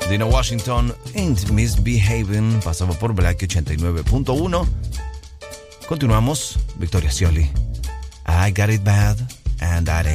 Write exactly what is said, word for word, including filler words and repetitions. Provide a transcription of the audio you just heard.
Dino Washington, Ain't Misbehaving, pasaba por Black ochenta y nueve punto uno. Continuamos, Victoria Scioli, I Got It Bad, and That Ain't